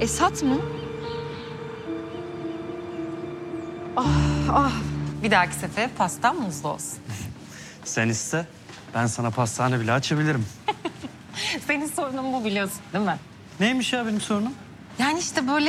Esat mı? Bir dahaki sefere pastam muzlu olsun. Sen iste. Ben sana pastane bile açabilirim. Senin sorunun bu biliyorsun değil mi? Neymiş ya benim sorunum? Yani işte böyle